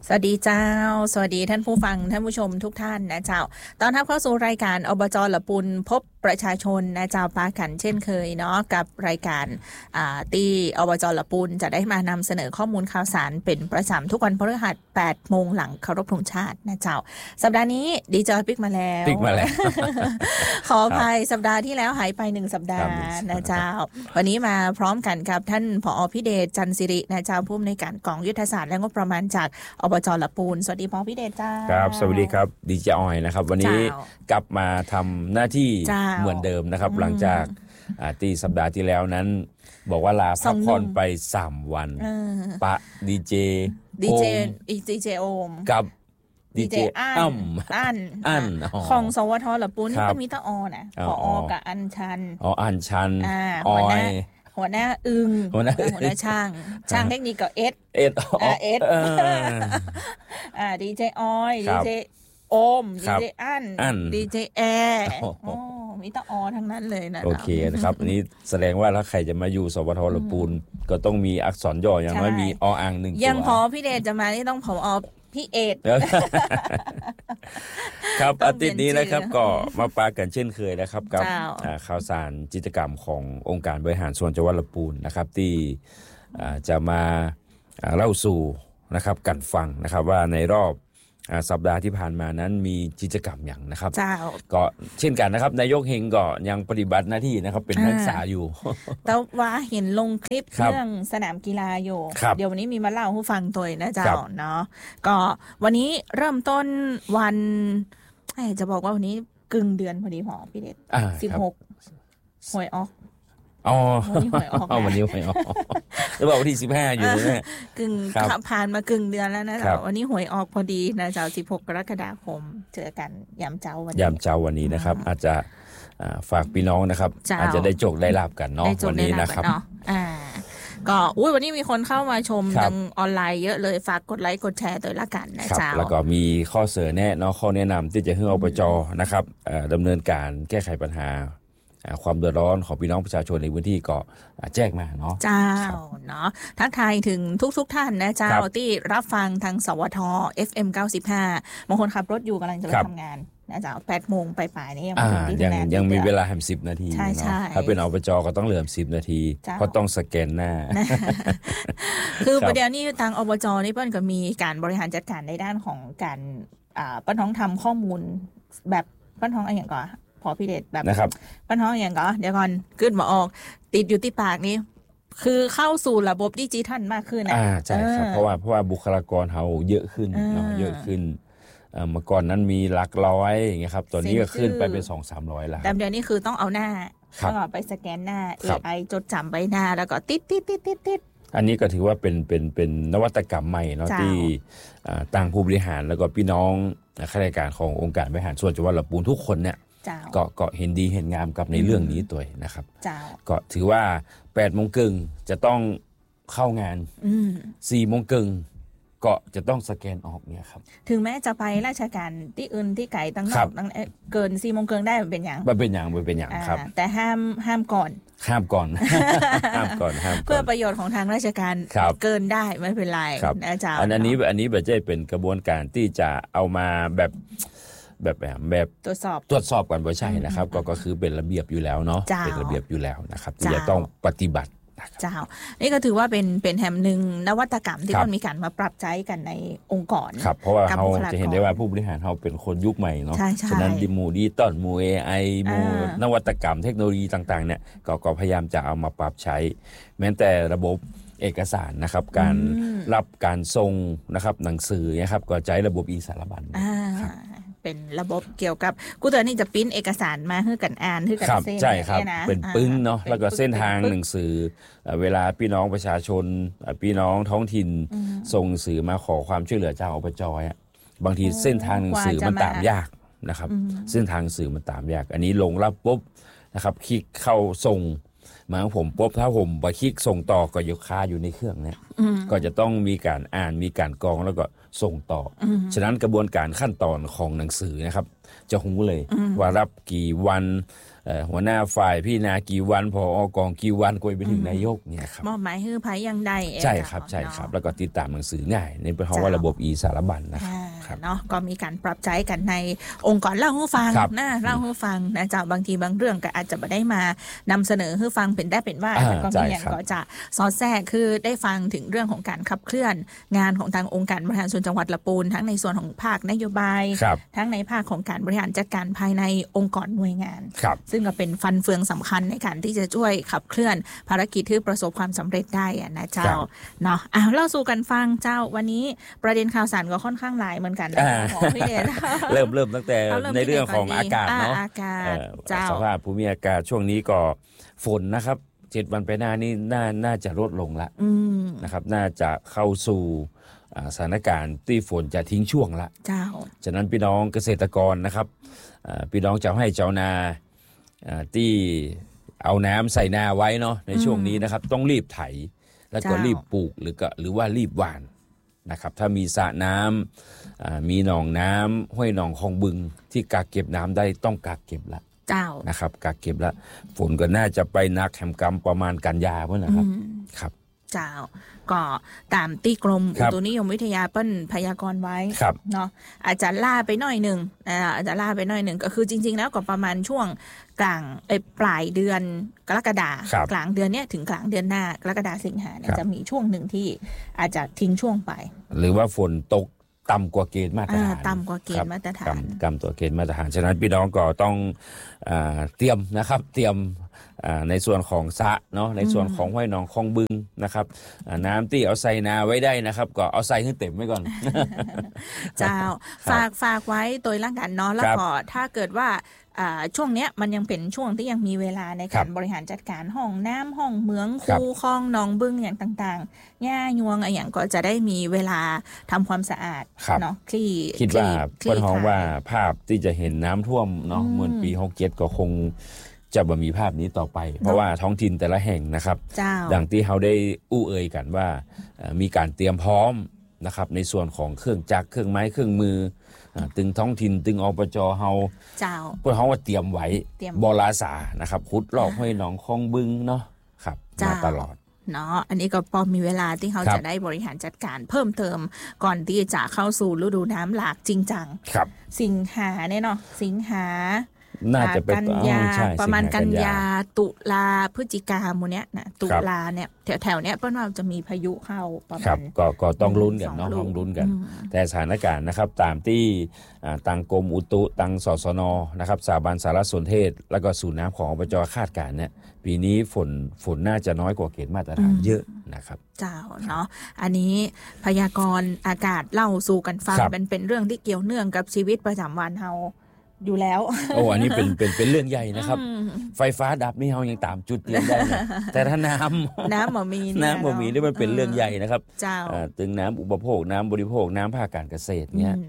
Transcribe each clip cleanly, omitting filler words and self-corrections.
สวัสดีเจ้าสวัสดีท่านผู้ฟังท่านผู้ชมทุกท่านนะเจ้าตอนรับเข้าสู่รายการอบจ.ละปุนพบประชาชนนะเจ้าปากันเช่นเคยเนาะกับรายการที่อบจ.ละปุนจะได้มานำเสนอข้อมูลข่าวสารเป็นประจำทุกวันพฤหัส 8 โมงหลังเคารพธงชาตินะเจ้าสัปดาห์นี้ดีจอยปิกมาแล้ว ขออภัยสัปดาห์ที่แล้วหายไป1สัปดาห์นะเจ้าวันนี้มาพร้อมกันกับท่านผอ.พิเดชจันทร์สิรินะเจ้าผู้อำนวยการกองยุทธศาสตร์และงบประมาณจากอบจ.ละปูนสวัสดีผอ.พิเดชจ้าครับสวัสดีครับดีเจออยนะครับวันนี้กลับมาทำหน้าที่เหมือนเดิมนะครับหลังจากที่สัปดาห์ที่แล้วนั้นบอกว่าลาพักผ่อนไป3วันปะดีเจโอมกับดีเจอันของสวท.ละปูนนี่ก็มีตาออนะผอ.กับอัญชันอัญชันหัวหน้าอึงหัวหน้าช่างเทคนิคก็เอสดีเจออยดีเจโอมดีเจอันดีเจแอร์มีตาออทั้งนั้นเลยนะโอเคนะครับอันนี้แสดงว่าถ้าใครจะมาอยู่สวท.ละปูนก็ต้องมีอักษรย่ออย่างน้อยมีออ่าง1ตัวยังพอพี่เดชจะมานี่ต้องผอ.พี่เอดครับอาทิตย์นี้นะครับก็มาปากันเช่นเคยนะครับกับข่าวสารกิจกรรมขององค์การบริหารส่วนจังหวัดลำพูนนะครับที่จะมาเล่าสู่นะครับกันฟังนะครับว่าในรอบสัปดาห์ที่ผ่านมานั้นมีกิจกรรมอย่างนะครับก็เช่นกันนะครับนายกเฮงก็ยังปฏิบัติหน้าที่นะครับเป็นนักศึกษาอยู่แต่ว่าเห็นลงคลิปเรื่องสนามกีฬาอยู่เดี๋ยววันนี้มีมาเล่าให้ฟังตัวนะเจ้าเนาะก็วันนี้เริ่มต้นวันจะบอกว่าวันนี้กึ่งเดือนพอดีหมอพี่เด็ด16หวยออกวันนี้หวยออกวันนี้หวยออกแล้วบอกวันที่15อยู่เนี่ยกึ่งผ่านมากึ่งเดือนแล้วนะวันนี้หวยออกพอดีนะเจ้า16กรกฎาคมเจอกันยามเจ้าวันนี้นะครับอาจจะฝากพี่น้องนะครับอาจจะได้โจกได้ลาบกันเนาะวันนี้นะครับก็วันนี้มีคนเข้ามาชมทางออนไลน์เยอะเลยฝากกดไลค์กดแชร์ตัวละกันนะเจ้าแล้วก็มีข้อเสนอแนะเนาะข้อแนะนำที่จะให้อบจ.นะครับดำเนินการแก้ไขปัญหาความเดือดร้อนของพี่น้องประชาชนในพื้นที่ก็แจ้งมาเนาะเจ้าเนาะทักทายถึงทุกท่านนะเจ้าที่รับฟังทางสวท. FM 95บางคนขับรถอยู่กำลังจะไปทำงานนะเจ้า8 โมงไปป่ายนี่ยังมีเวลา10 นาทีเนาะถ้าเป็นอบจ.ก็ต้องเหลือ10 นาทีเพราะต้องสแกนหน้าคือประเดี๋ยวนี้ทางอบจ.นี่เปิ้ลก็มีการบริหารจัดการในด้านของการป้าท้องทำข้อมูลแบบป้าท้องอะไรอย่างก่อนพอพี่เดชแบบปัญหาอย่างก็เดี๋ยวก่อนขึ้นมาออกติดอยู่ที่ปากนี้คือเข้าสู่ระบบดิจิทัลมากขึ้นใช่ครับเพราะว่าบุคลากรเขาเยอะขึ้นเนาะเยอะขึ้นเมื่อก่อนนั้นมีหลักร้อยอย่างเงี้ยครับตอนนี้ก็ขึ้นไปเป็น 200-300 แล้วแต่เดี๋ยวนี้คือต้องเอาหน้าแล้วก็ไปสแกนหน้า AI จดจำใบหน้าแล้วก็ติดอันนี้ก็ถือว่าเป็นนวัตกรรมใหม่เนาะที่ต่างผู้บริหารแล้วก็พี่น้องข้าราชการขององค์การบริหารส่วนจังหวัดลำพูนทุกคนเนี่ยก็เห็นดีเห็นงามกับในเรื่องนี้ตัวนะครับก็ถือว่า8 โมงครึ่งจะต้องเข้างาน4 โมงครึ่งก็จะต้องสแกนออกเนี่ยครับถึงแม้จะไปราชการที่อื่นที่ไกลตั้งนอกเกิน4 โมงครึ่งได้เป็นอย่างครับแต่ห้ามก่อนเพื่อประโยชน์ของทางราชการเกินได้ไม่เป็นไรนะจ๊ะอันนี้แบบจะเป็นกระบวนการที่จะเอามาแบบตรวจสอบกันบ่ใช่นะครับก็คือเป็นระเบียบอยู่แล้วเนาะเป็นระเบียบอยู่แล้วนะครับที่จะต้องปฏิบัติเจ้านี่ก็ถือว่าเป็นแห่งหนึ่งนวัตกรรมที่มันมีการมาปรับใช้กันในองค์กรครับเพราะว่าเขาจะเห็นได้ว่าผู้บริหารเขาเป็นคนยุคใหม่เนาะฉะนั้นดิจิตอลAI นวัตกรรมเทคโนโลยีต่างๆเนี่ยก็พยายามจะเอามาปรับใช้แม้แต่ระบบเอกสารนะครับการรับการส่งนะครับหนังสือนะครับก็ใช้ระบบe-สารบัญเป็นระบบเกี่ยวกับกูเตอร์นี่จะปริ้นเอกสารมาให้กันอ่านให้กันเส้นใช่ครับเป็นปึ้งเนาะแล้วก็เส้นทางหนังสือเวลาพี่น้องประชาชนพี่น้องท้องถิ่นส่งหนังสือมาขอความช่วยเหลือจากอบจ.บางทีเส้นทางหนังสือมันตามยากนะครับเส้นทางหนังสือมันตามยากอันนี้ลงรับปุ๊บนะครับคลิกเข้าส่งมาของผมปุ๊บถ้าผมไปคลิกส่งต่อก็ยกค้าอยู่ในเครื่องเนี่ยก็จะต้องมีการอ่านมีการกรองแล้วก็ส่งต่อฉะนั้นกระบวนการขั้นตอนของหนังสือนะครับจะรู้เลยว่ารับกี่วันหัวหน้าฝ่ายพี่นากี่วันผอกองกี่วันก็ไปถึงนายกเนี่ยครับมอบหมายให้ไผยังได้ใช่ครับใช่ครับแล้วก็ติดตามหนังสือง่ายในเพราะว่าระบบอีสารบัญนะครับเนาะก็มีการปรับใช้กันในองค์กรเล่าให้ฟังนะเล่าให้ฟังนะเจ้าบางทีบางเรื่องก็อาจจะไม่ได้มานำเสนอให้ฟังเป็นได้เป็นว่าแต่ก็มีอย่างก็จะสอดแทรกคือได้ฟังถึงเรื่องของการขับเคลื่อนงานของทางองค์การบริหารส่วนจังหวัดละปูนทั้งในส่วนของภาคนโยบายทั้งในภาคของการบริหารจัดการภายในองค์กรหน่วยงานซึ่งก็เป็นฟันเฟืองสำคัญในการที่จะช่วยขับเคลื่อนภารกิจที่ประสบความสำเร็จได้นะเจ้าเนาะเล่าสู่กันฟังเจ้าวันนี้ประเด็นข่าวสารก็ค่อนข้างหลายเหมือนกันนะพี่เดชเริ่มตั้งแต่ในเรื่องของอากาศเนาะสภาพภูมิอากาศช่วงนี้ก็ฝนนะครับ7 วันไปหน้านี้น่าจะลดลงละนะครับน่าจะเข้าสู่สถานการณ์ที่ฝนจะทิ้งช่วงละฉะนั้นพี่น้องเกษตรกรนะครับพี่น้องเจ้าให้เจ้านาที่เอาน้ำใส่นาไว้เนาะในช่วงนี้นะครับต้องรีบไถแล้วก็รีบปลูกหรือว่ารีบหว่านนะครับถ้ามีสระน้ำมีหนองน้ำห้วยหนองคลองบึงที่กักเก็บน้ำได้ต้องกักเก็บละนะครับกักเก็บละฝนก็น่าจะไปนักแหมกรรมประมาณกันยาเมื่อนะครับครับเจ้าก็ตามที่กรมอุตุนิยมวิทยาเปิ้นพยากรณ์ไว้เนาะอาจจะล่าไปหน่อยหนึ่งก็คือจริงๆแล้วก็ประมาณช่วงกลางปลายเดือนกรกฎาคมกลางเดือนเนี้ยถึงกลางเดือนหน้ากรกฎาคมสิงหาเนี่ยจะมีช่วงหนึ่งที่อาจจะทิ้งช่วงไปหรือว่าฝนตกต่ำกว่าเกณฑ์มาตรฐานต่ำกว่าเกณฑ์มาตรฐานต่ำกว่าเกณฑ์มาตรฐานฉะนั้นพี่น้องก็ต้องเตรียมนะครับเตรียมในส่วนของสระเนาะในส่วนของห้วยหนองคลองบึงนะครับน้ำที่เอาใส่นาไว้ได้นะครับก็เอาใส่ให้เต็มไว้ก่อนเจ้าฝากไว้ตัวละกันเนาะแล้วก็ถ้าเกิดว่าช่วงเนี้ยมันยังเป็นช่วงที่ยังมีเวลาในการบริหารจัดการห้องน้ำห้องเหมืองคูคลองหนองบึงอย่างต่างๆหญ้ายวงอะไรอย่างก็จะได้มีเวลาทำความสะอาดเนาะคิดว่าเพื่อนห้องว่าภาพที่จะเห็นน้ำท่วมเนาะเหมือนปี67ก็คงจะบ่มีภาพนี้ต่อไปเพราะว่าท้องถิ่นแต่ละแห่งนะครับดังที่เขาได้อู้เอ่ยกันว่ามีการเตรียมพร้อมนะครับในส่วนของเครื่องจักรเครื่องไม้เครื่องมือตึงท้องถิ่นตึงอบจเฮาเพื่อเขาว่าเตรียมไว้บลาสานะครับขุดลอกห้วยหนองคลองบึงเนาะครับมาตลอดเนาะอันนี้ก็พอมีเวลาที่เขาจะได้บริหารจัดการเพิ่มเติมก่อนที่จะเข้าสู่ฤดูน้ำหลากจริงจังสิงหาเนี่ยเนาะสิงหาน่าจะเป็นกันยาประมาณกันยาตุลาพฤศจิกาโมเนี้ยนะตุลาเนี่ยแถวๆเนี้ยเปิ้ลว่าจะมีพายุเข้าประมาณก็ต้องลุ้นกันเนาะต้องลุ้นกันแต่สถานการณ์นะครับตามที่ทางกรมอุตุทางสสนนะครับสถาบันสารสนเทศแล้วก็ศูนย์น้ำของอบจคาดการณ์เนี่ยปีนี้ฝนน่าจะน้อยกว่าเกณฑ์มาตรฐานเยอะนะครับเจ้าเนาะอันนี้พยากรณ์อากาศเล่าสู่กันฟังเป็นเรื่องที่เกี่ยวเนื่องกับชีวิตประจำวันเฮาอยู่แล้วอันนี้เป็นเรื่องใหญ่นะครับไฟฟ้าดับนี่เฮายังตามจุดเตรียมได้แต่ถ้าน้ำบ่มีนี่มันเป็นเรื่องใหญ่นะครับถึงน้ำอุปโภคน้ำบริโภคน้ำภาคการเกษตรเนี่ย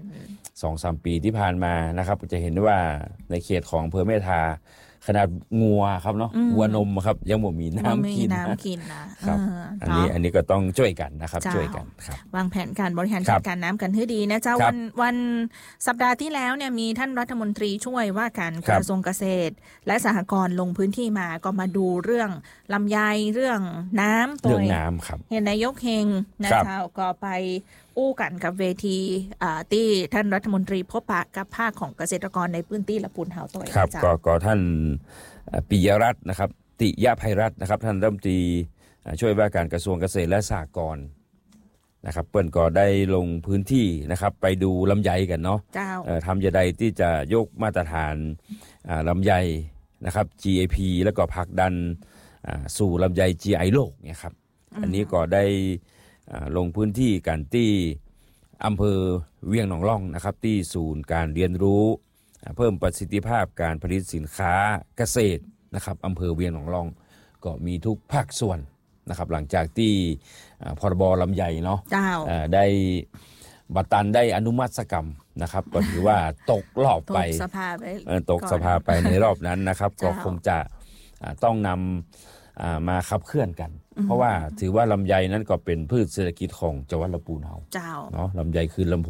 2-3 ปีที่ผ่านมานะครับจะเห็นได้ว่าในเขตของอำเภอแม่ทาขนาดงัวครับเนาะวัวนมครับยังบ่มีน้ำกินนะครับอันนี้ก็ต้องช่วยกันนะครับช่วยกันครับวางแผนการบริหารจัดการน้ำกันให้ดีนะเจ้าวันสัปดาห์ที่แล้วเนี่ยมีท่านรัฐมนตรีช่วยว่าการกระทรวงเกษตรและสหกรณ์ลงพื้นที่มาก็มาดูเรื่องลำไยเรื่องน้ำเรื่องน้ำครับเห็นนายกเฮงนะคะก็ไปอู้กันกับเวทีที่ท่านรัฐมนตรีพบปะกับภาคของเกษตรกรในพื้นที่ละปูนเฮาตัวครับก็ท่านปิยรัตน์นะครับติยะไพรัตน์นะครับท่านรัฐมนตรีช่วยว่าการกระทรวงเกษตรและสหกรณ์นะครับเปิ้นก็ได้ลงพื้นที่นะครับไปดูลำไยกันเนาะทำยังไงที่จะยกมาตรฐานลำไยนะครับ GAP แล้วก็ผลักดันสู่ลำไย GI โลกเนี่ยครับอันนี้ก็ได้ลงพื้นที่กันที่อำเภอเวียงหนองล่องนะครับที่ศูนย์การเรียนรู้เพิ่มประสิทธิภาพการผลิตสินค้าเกษตรนะครับอำเภอเวียงหนองล่องก็มีทุกภาคส่วนนะครับหลังจากที่พรบลำไยเนาะได้บัตรตันได้อนุมัติกรรมนะครับก็ถือว่าตกรอบไปตกสภาไปในรอบนั้นนะครับก็คงจะต้องนำมาขับเคลื่อนกันเพราะว่าถือว่าลำไยนั้นก็เป็นพืชเศรษฐกิจของจังหวัดลำพูนเฮาเนาะลำไยคือ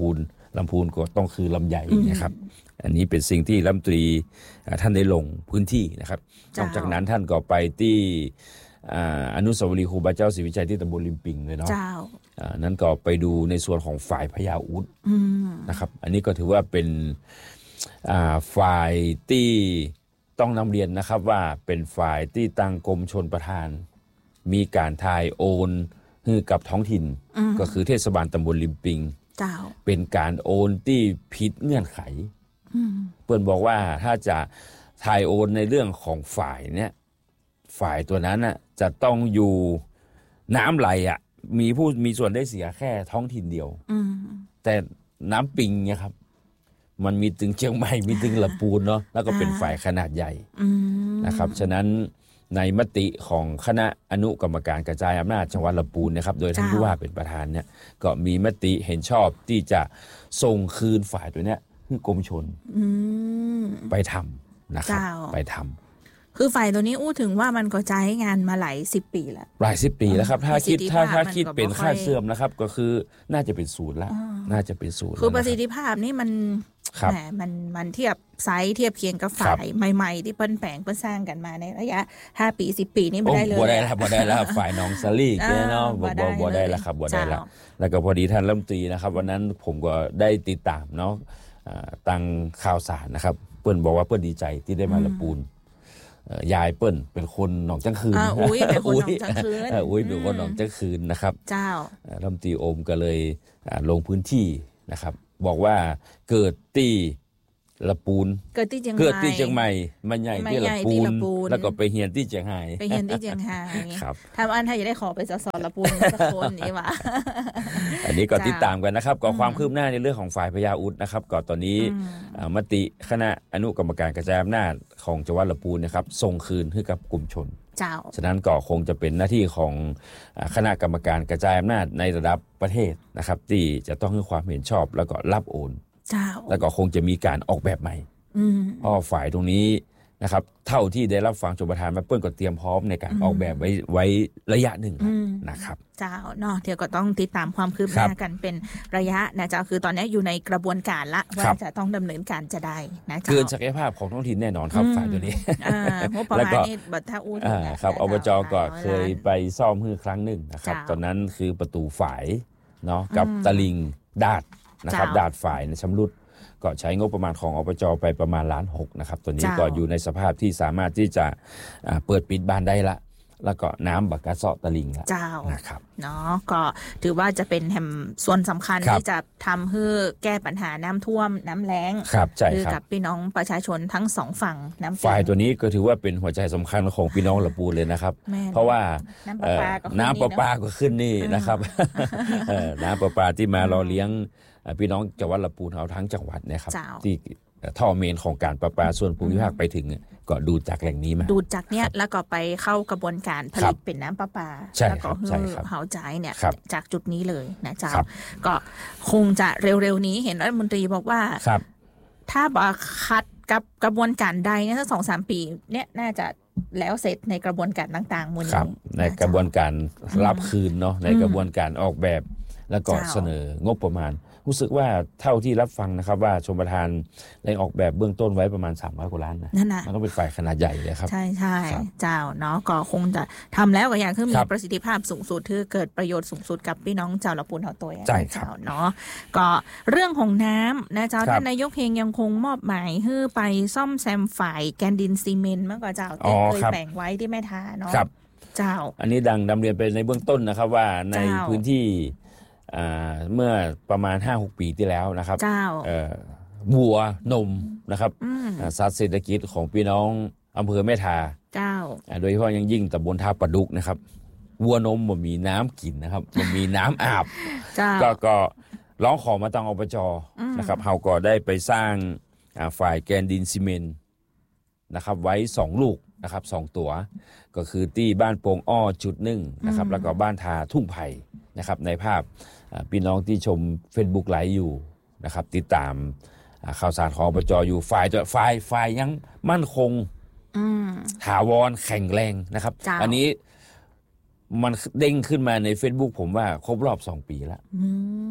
ลำพูนก็ต้องคือลำใหญ่นะครับอันนี้เป็นสิ่งที่รัฐมนตรีท่านได้ลงพื้นที่นะครับนอกจากนั้นท่านก็ไปที่อนุสาวรีย์ครูบาเจ้าศรีวิชัยที่ตำบลริมปิงเลยเนาะนั้นก็ไปดูในส่วนของฝ่ายพญาอุดนะครับอันนี้ก็ถือว่าเป็นฝ่ายที่ต้องนำเรียนนะครับว่าเป็นฝ่ายที่ตั้งกรมชลประทานมีการทายโอนให้กับท้องถิ่นก็คือเทศบาลตำบลริมปิงเป็นการโอนที่ผิดเงื่อนไขเปิ้นบอกว่าถ้าจะทายโอนในเรื่องของฝ่ายเนี้ยฝ่ายตัวนั้นน่ะจะต้องอยู่น้ำไหลอ่ะมีส่วนได้เสียแค่ท้องถิ่นเดียวแต่น้ำปิงเนี่ยครับมันมีถึงเชียงใหม่มีถึงลำพูนเนาะแล้วก็เป็นฝ่ายขนาดใหญ่นะครับฉะนั้นในมติของคณะอนุกรรมการกระจายอำนาจจังหวัดลำพูนนะครับโดยท่านผู้ว่าเป็นประธานเนี่ยก็มีมติเห็นชอบที่จะส่งคืนฝ่ายตัวเนี้ยคือกรมชลไปทำนะครับไปทำคือฝ่ายตัวนี้อู้ถึงว่ามันก็ใช้งานมาหลาย10 ปีแล้วหลาย10 ปีแล้วครับถ้าคิดเป็นค่าเสื่อมนะครับก็คือน่าจะเป็นศูนย์แล้วน่าจะเป็นศูนย์คือประสิทธิภาพนี่มันแหมมันเทียบไซส์เทียบเคียงกับฝ่ายใหม่ๆที่เปิ้นแปลงเปิ้นสร้างกันมาในระยะ5 ปี10 ปีนี่ไม่ได้เลยบ่ได้แล้วฝ่ายน้องสลีกเนาะบ่ได้แล้วครับบ่ได้แล้วก็พอดีท่านรัฐมนตรีนะครับวันนั้นผมก็ได้ติดตามเนาะตั้งข่าวสารนะครับเปิ้นบอกว่าเปิ้นดีใจที่ได้มาลำพูนยายเปิ้นเป็นคนหนองจังคืนอุ้ยเป็นคนหนองจังคืนเป็นคนหนองจังคืนนะครับเจ้ารัฐมนตรีโอมก็เลยลงพื้นที่นะครับบอกว่าเกิดที่ลำพูนเกิดที่เชียงใหม่มันใหญ่ที่ลำพูนแล้วก็ไปเฮียนที่เชียงไฮ้ไปเฮียนที่เชียงไฮ้ครับทำอันถ้าจะได้ขอไปสสลำพูนสักคนนี่ว่าอันนี้ก็ติดตามกันนะครับก็ความคืบหน้าในเรื่องของฝ่ายพญาอุดนะครับก็ตอนนี้มติคณะอนุกรรมการกระจายอำนาจของจังหวัดลำพูนนะครับส่งคืนให้กับกลุ่มชนฉะนั้นก็คงจะเป็นหน้าที่ของคณะกรรมการกระจายอำนาจในระดับประเทศนะครับที่จะต้องให้ความเห็นชอบแล้วก็รับโอนแล้วก็คงจะมีการออกแบบใหม่เพราะฝ่ายตรงนี้นะครับเท่าที่ได้รับฟังชมประทานมาเปิ้ลก็เตรียมพร้อมในการออกแบบไว้ระยะหนึ่งนะครับเจ้าเนาะเดี๋ยวก็ต้องติดตามความคืบหน้ากันเป็นระยะนะเจ้าคือตอนนี้อยู่ในกระบวนการละว่าจะต้องดำเนินการจะได้นะเจ้าเกินศักยภาพของท้องถิ่นแน่นอนครับฝ่ายตัวนี้แล้วก็บัตรท่าอู้ครับอบจก็เคยไปซ่อมครั้งหนึ่งนะครับตอนนั้นคือประตูฝายเนาะกับตะลิงดาดนะครับดาดฝ่ายในชำรุดก็ใช้งบประมาณของอบจไปประมาณ1.6 ล้านนะครับตัวนี้ก็อยู่ในสภาพที่สามารถที่จะเปิดปิดบ้านได้ละแล้วก็น้ำบักกะเซาะตะลิงละนะครับเนาะก็ถือว่าจะเป็นแห่งส่วนสำคัญที่จะทำให้แก้ปัญหาน้ำท่วมน้ำแล้งคือกับพี่น้องประชาชนทั้ง2ฝั่งน้ำฝ่ายตัวนี้ก็ถือว่าเป็นหัวใจสำคัญของพี่น้องลำพูนเลยนะครับเพราะว่าน้ำประปาก็ขึ้นนี่นะครับน้ำประปาที่มารอเลี้ยงพี่น้องจังหวัดลำพูนเอาทั้งจังหวัดนะครับที่ท่อเมนของการประปาส่วนภูมิภาคไปถึงก็ดูจากแหล่งนี้มาดูจากเนี้ยแล้วก็ไปเข้ากระบวนการผลิตเป็นน้ำประปาแล้วก็เฮาใจเนี่ยจากจุดนี้เลยนะเจ้าก็คงจะเร็วๆนี้เห็นรัฐมนตรีบอกว่าถ้าบอกคัดกับกระบวนการใดเนี่ยถ้า 2-3 ปีเนี่ยน่าจะแล้วเสร็จในกระบวนการต่างๆมูลนี้ในกระบวนการรับคืนเนาะในกระบวนการออกแบบแล้วก็เสนองบประมาณรู้สึกว่าเท่าที่รับฟังนะครับว่าชมประทานได้ออกแบบเบื้องต้นไว้ประมาณ300 กว่าล้านนะมันต้องเป็นฝ่ายขนาดใหญ่เลยครับใช่เจ้าเนาะก็คงจะทำแล้วก็อย่างคือมีประสิทธิภาพสูงสุดที่เกิดประโยชน์สูงสุดกับพี่น้องเจ้าลำพูนเฮาตัวเจ้าเนาะก็เรื่องของน้ำนะเจ้าท่านนายกเองยังคงมอบหมายให้ไปซ่อมแซมฝ่ายแกนดินซีเมนต์เมื่อก่อนเจ้าเคยแบ่งไว้ที่แม่ทาเนาะเจ้าอันนี้ดังดำเรียนไปในเบื้องต้นนะครับว่าในพื้นที่เมื่อประมาณ 5-6 ปีที่แล้วนะครับวัวนมนะครับสัตว์เศรษฐกิจของพี่น้องอำเภอแม่ทาโดยเฉพาะยิ่งตำบลท่าปลาดุกนะครับวัวนมมันมีน้ำกินนะครับมันมีน้ำอาบก็ร้องขอมาทางอบจ.นะครับเฮาก็ได้ไปสร้างฝ่ายแกนดินซีเมนต์นะครับไว้2 ลูกนะครับ2 ตัวก็คือที่บ้านโป่งอ้อจุด1นะครับแล้วก็บ้านทาทุ่งไผ่นะครับในภาพพี่น้องที่ชม Facebook ไลฟ์อยู่นะครับติดตามข่าวสารของอบจ.อยู่ฝ่ายยังมั่นคงถาวรแข็งแรงนะครับอันนี้มันเด้งขึ้นมาใน Facebook ผมว่าครบรอบ2 ปีแล้ว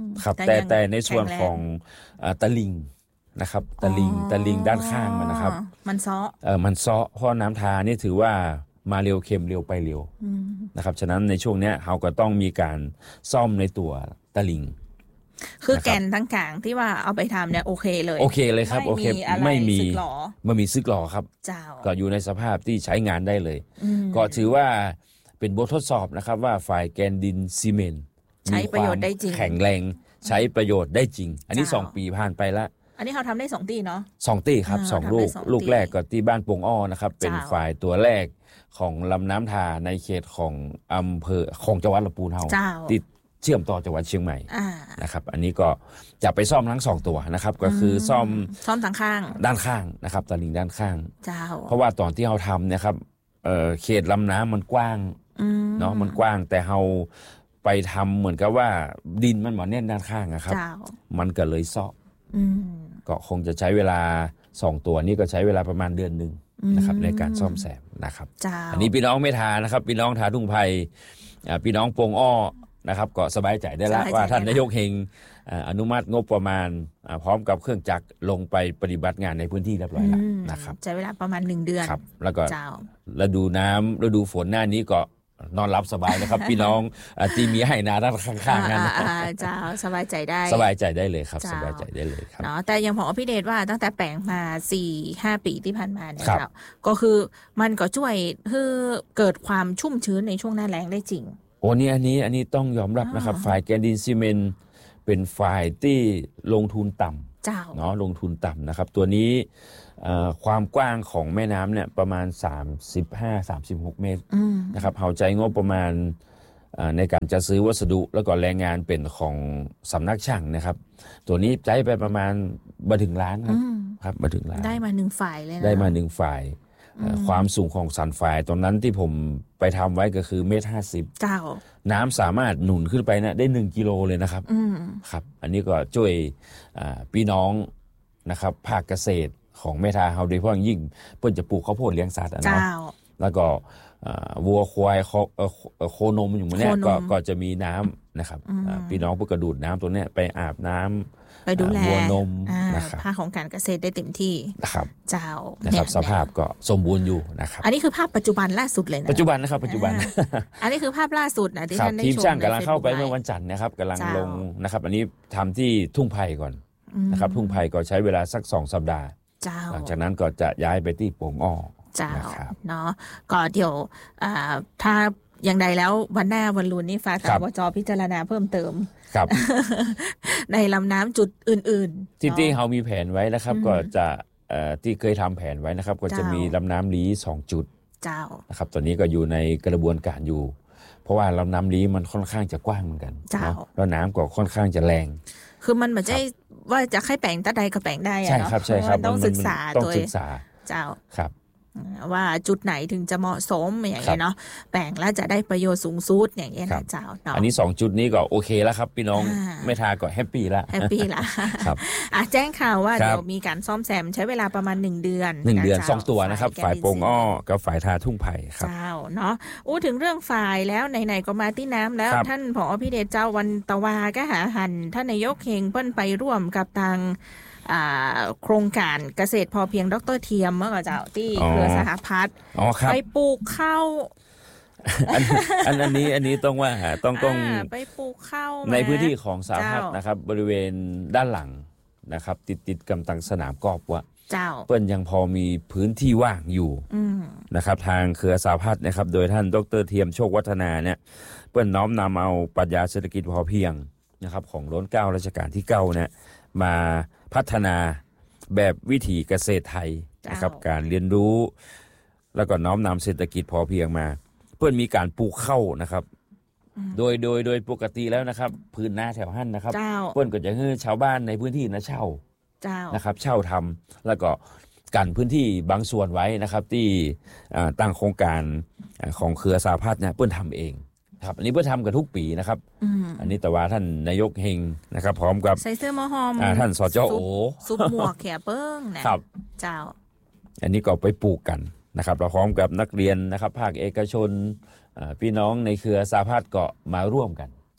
ครับแต่แต่ยังในส่วนแข็งแรงของตะลิงนะครับตะลิงด้านข้างมันนะครับมันซ้อมันเซาะเพราะน้ำทานี่ถือว่ามาเร็วเค็มเร็วไปเร็วนะครับฉะนั้นในช่วงเนี้ยเราก็ต้องมีการซ่อมในตัวตะลิงคือนะครับแกนทั้งกลางที่ว่าเอาไปทำเนี่ยโอเคเลยโอเคเลยครับโอเคอะไรไม่มีสึกหรอมันมีซึกหรอครับเจ้าก็อยู่ในสภาพที่ใช้งานได้เลยอืมก็ถือว่าเป็นบททดสอบนะครับว่าฝ่ายแกนดินซีเมนต์ใช้ประโยชน์ได้จริงแข็งแรงใช้ประโยชน์ได้จริง อันนี้เจ้า 2 ปีผ่านไปละอันนี้เขาทำได้2 ตีเนาะ 2 ตีครับอ่า 2 ลูกทำได้2 ลูกตีแรกก็ที่บ้านปงอ้อนะครับเป็นเจ้าฝ่ายตัวแรกของลำน้ำทาในเขตของอำเภอของจังหวัดลำพูนเฮาเจ้าที่เชื่อมต่อจังหวัดเชียงใหม่อ่านะครับอันนี้ก็จะไปซ่อมทั้ง2 ตัวนะครับก็คือซ่อมซ่อมทางข้างด้านข้างนะครับตะลิงด้านข้างเจ้าเพราะว่าตอนที่เราทำเนี่ยครับเขตลำน้ำมันกว้าง เนาะมันกว้างแต่เราไปทำเหมือนกับว่าดินมันหมอแน่นด้านข้างนะครับเจ้ามันก็เลยเซาะอืมก็คงจะใช้เวลา2 ตัวนี้ก็ใช้เวลาประมาณเดือนหนึ่งนะครับในการซ่อมแซมนะครับเจ้าอันนี้พี่น้องไม่ทานะครับพี่น้องทาทุ่งไผ่พี่น้องปงอ้อนะครับก็สบายใจได้ละว่าท่านนายกเฮงอนุมัติงบประมาณพร้อมกับเครื่องจักรลงไปปฏิบัติงานในพื้นที่เรียบร้อยแล้วนะครับใช้เวลาประมาณ1 เดือนครับแล้วก็เจ้าฤดูน้ำฤดูฝนหน้านี้ก็นอนรับสบายนะครับ พี่น้องที่มีให้นาด้านข้างๆนั้นเจ้าสบายใจได้สบายใจได้เลยครับเจ้าสบายใจได้เลยครับเนาะแต่ยังพอพี่เดชว่าตั้งแต่แปลงมา 4-5 ปีที่ผ่านมาเนี่ยครับเจ้าก็คือมันก็ช่วยให้เกิดความชุ่มชื้นในช่วงหน้าแล้งได้จริงโอ้นี่อันนี้ต้องยอมรับนะครับฝ่ายแกนดินซีเมนต์เป็นฝ่ายที่ลงทุนต่ำเจ้าเนาะลงทุนต่ำนะครับ ตัวนี้ความกว้างของแม่น้ำเนี่ยประมาณ 35-36 เมตรนะครับเฮาใจงบประมาณในการจะซื้อวัสดุแล้วก็แรงงานเป็นของสำนักช่างนะครับ ตัวนี้ใจไปประมาณบ่ถึงล้านครับบ่ถึงล้านได้มา1 ฝ่ายเลยนะได้มา1 ฝ่ายความสูงของสันฝ่ายตรงนั้นที่ผมไปทำไว้ก็คือ1.50 เจ้าน้ำสามารถหนุนขึ้นไปนะได้1 กิโลเลยนะครับครับ อันนี้ก็ช่วยพี่น้องนะครับภาคเกษตรของแม่ทาเฮาโดยเฉพาะอย่างยิ่งเพิ่นจะปลูกข้าวโพดเลี้ยงสัตว์อะเนาะเจ้าแล้วก็วัวควายโคนมอยู่หมดเนี่ยโคนมก็จะมีน้ำนะครับพี่น้องเพื่อกระดูดน้ำตัวเนี้ยไปอาบน้ำไปดูแลวัวนมนะครับภาคของการเกษตรได้เต็มที่นะครับเจ้านะครับเนี่ยสภาพก็สมบูรณ์อยู่นะครับอันนี้คือภาพปัจจุบันล่าสุดเลยนะปัจจุบันนะครับปัจจุบันอันนี้คือภาพล่าสุดนะที่ครับท่านได้ชมทีมช่างกำลังเข้าไปในเมื่อ Facebook วันจันทร์นะครับกำลังเจ้าลงนะครับอันนี้ทำที่ทุ่งไผ่ก่อนนะครับทุ่งไผ่ก็ใช้เวลาสัก2 สัปดาห์เจ้าหลังจากนั้นก็จะย้ายไปที่โป่งอ้อเจ้านะครับเนาะก็เดี๋ยวถ้าอย่างใดแล้ววันหน้าวันรุ่นนี้ฟ้าครัทางบวจพิจารณาเพิ่มเติมครับในลำน้ำจุดอื่นๆที่เนาะที่เขามีแผนไว้นะครับก็จะที่เคยทำแผนไว้นะครับ ก็จะเจ้ามีมีลำน้ำลี้2 จุดเจ้านะครับตอนนี้ก็อยู่ในกระบวนการอยู่ เพราะว่าลำน้ำลี้มันค่อนข้างจะกว้างเหมือนกันเจ้าเนาะแล้วน้ำก็ค่อนข้างจะแรงคือมันเหมือนจะว่าจะให้แปลงตาใดก็แปลงได้อะใช่เนาะครับใช่ครับมันต้องมันศึกษาต้องตัวศึกษาเจ้าครับว่าจุดไหนถึงจะเหมาะสมอย่างครัเงี้บยเนาะแปลงแล้วจะได้ประโยชน์สูงสุดอย่างเงี้ยครันะบเจ้าเนาะอันนี้2 จุดนี้ก็โอเคแล้วครับพี่น้องอ่าไม่ทาก็แฮปปี้แล้วแฮปปี้ละครับแจ้งข่าวว่าครับเดี๋ยวมีการซ่อมแซมใช้เวลาประมาณ1 เดือน 1 เดือนจ้า 2 ตัวนะครับฝ่ายโป่งอ้อกับฝ่ายทาทุ่งไผ่ครับเจ้าเนาะอู้ถึงเรื่องฝ่ายแล้วไหนๆก็มาที่น้ำแล้วครับท่านผอพิเดชเจ้าวันตะวาก็หาหันท่านนายกเฮงเปิ้นไปร่วมกับทางโครงการเกษตรพอเพียงดรเทียมเมื่อก่อนเจ้าที่เครือสหพัฒน์อ๋อครับไปปลูกข้าวอันนี้ต้องว่าต้องไปปลูกข้าวในมาพื้นที่ของสาพัฒน์เจ้านนะครับบริเวณด้านหลังนะครับติดกำตังสนามกอล์ฟวะเจ้าเปิ้นยังพอมีพื้นที่ว่างอยู่นะครับทางเครือสาพัฒน์นะครับโดยท่านดรเทียมโชควัฒนาเนี่ยเปิ้นน้อมนำเอาปรัชญาเศรษฐกิจพอเพียงนะครับของรัชกาลรัชกาลที่9เนี่ยมาพัฒนาแบบวิถีเกษตรไทยนะครับการเรียนรู้แล้วก็น้อมนำเศรษฐกิจพอเพียงมา เพื่อนมีการปลูกข้าวนะครับโดยปกติแล้วนะครับพื้นนาแถวหั่นนะครับเจ้าเพื่อนก็จะให้ชาวบ้านในพื้นที่นะเช่าเจ้านะครับเช่าทำแล้วก็กันพื้นที่บางส่วนไว้นะครับที่ตั้งโครงการของเครือสาพัฒน์เนี่ยเพื่อนทำเองครับอันนี้เพื่อนทำกันทุกปีนะครับอันนี้แต่ว่าท่านนายกเฮงนะครับพร้อมกับใส่เสื้อมอหอมท่านสจโอซุปหมวกแขเปิ้งนะครับ เจ้าอันนี้ก็ไปปลูกกันนะครับเราพร้อมกับนักเรียนนะครับภาคเอกชนพี่น้องในเครือสาพัฒน์ก็มาร่วมกัน